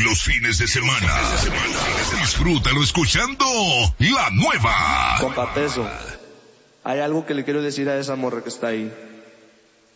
los fines de semana. Disfrútalo escuchando La Nueva. Compa Teso, hay algo que le quiero decir a esa morra que está ahí.